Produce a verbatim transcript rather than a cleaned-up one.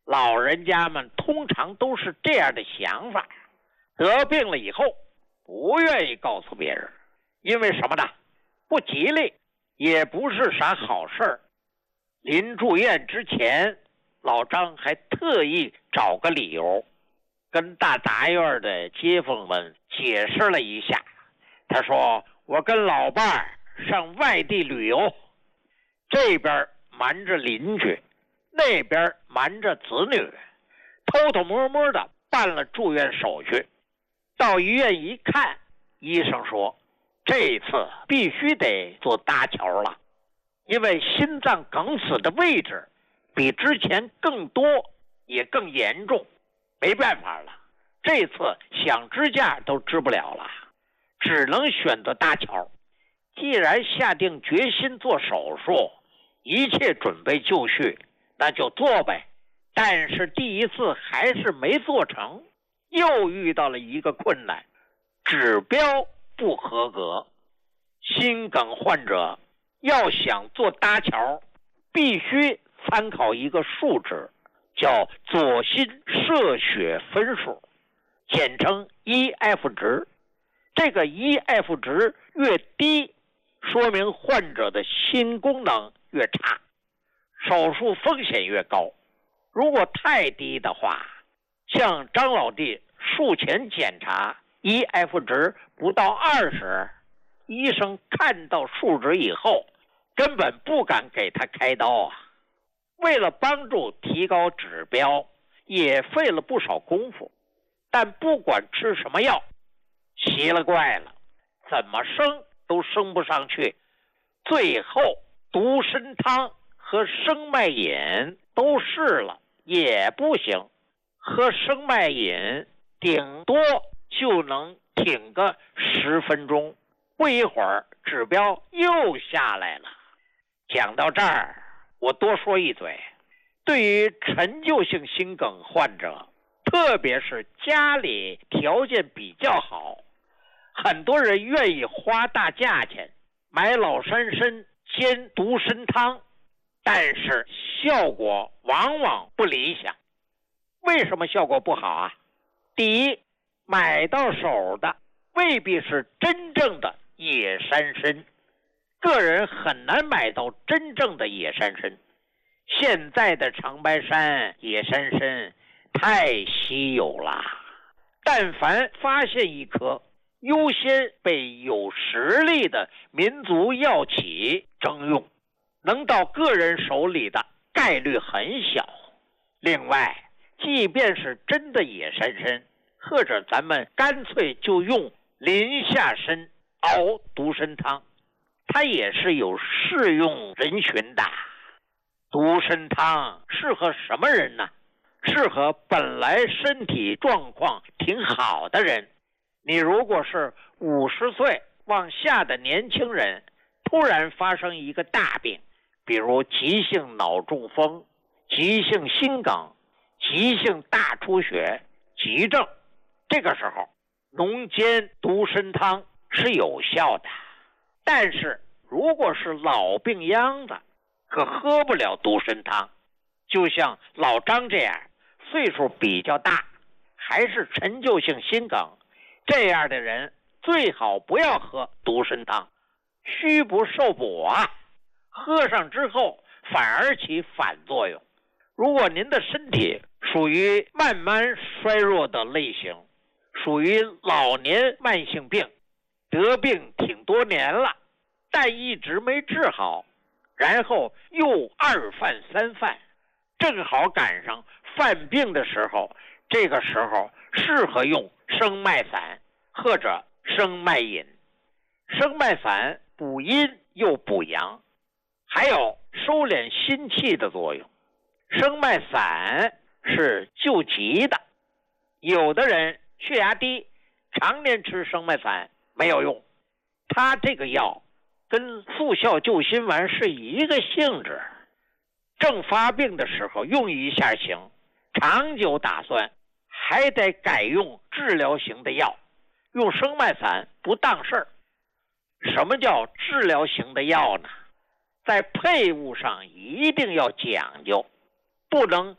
老人家们通常都是这样的想法，得病了以后不愿意告诉别人，因为什么呢？不吉利，也不是啥好事儿。临住院之前，老张还特意找个理由跟大杂院的街坊们解释了一下。他说，我跟老伴儿上外地旅游，这边瞒着邻居，那边瞒着子女，偷偷摸摸的办了住院手续。到医院一看，医生说这次必须得做搭桥了，因为心脏梗死的位置比之前更多也更严重，没办法了，这次想支架都支不了了，只能选择搭桥。既然下定决心做手术，一切准备就绪，那就做呗。但是第一次还是没做成，又遇到了一个困难，指标不合格。心梗患者要想做搭桥，必须参考一个数值，叫左心射血分数，简称 E F 值。这个 E F 值越低，说明患者的心功能越差，手术风险越高。如果太低的话，像张老弟术前检查 E F 值不到二十，医生看到数值以后根本不敢给他开刀啊。为了帮助提高指标，也费了不少功夫，但不管吃什么药，奇了怪了，怎么生都升不上去。最后独参汤和生脉饮都试了，也不行。喝生脉饮顶多就能挺个十分钟，不一会儿指标又下来了。讲到这儿，我多说一嘴，对于陈旧性心梗患者，特别是家里条件比较好，很多人愿意花大价钱买老山参煎独参汤，但是效果往往不理想。为什么效果不好啊？第一，买到手的未必是真正的野山参，个人很难买到真正的野山参。现在的长白山野山参太稀有了，但凡发现一颗，优先被有实力的民族药企征用，能到个人手里的概率很小。另外，即便是真的野山参，或者咱们干脆就用林下参熬独参汤，它也是有适用人群的。独参汤适合什么人呢？适合本来身体状况挺好的人。你如果是五十岁往下的年轻人，突然发生一个大病，比如急性脑中风、急性心梗、急性大出血、急症，这个时候浓煎独参汤是有效的。但是如果是老病秧子，可喝不了独参汤。就像老张这样岁数比较大，还是陈旧性心梗，这样的人最好不要喝独参汤，虚不受补啊，喝上之后反而起反作用。如果您的身体属于慢慢衰弱的类型，属于老年慢性病，得病挺多年了，但一直没治好，然后又二犯三犯，正好赶上犯病的时候，这个时候适合用生脉散或者生脉饮。生脉散补阴又补阳，还有收敛心气的作用。生脉散是救急的，有的人血压低，常年吃生脉散没有用，它这个药跟速效救心丸是一个性质，正发病的时候用一下行，长久打算还得改用治疗型的药，用生脉散不当事儿。什么叫治疗型的药呢？在配伍上一定要讲究，不能